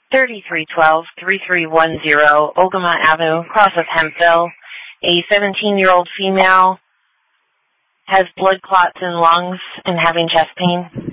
3312-3310 Ogama Avenue, Cross of Hempville. A 17-year-old female has blood clots in lungs and having chest pain.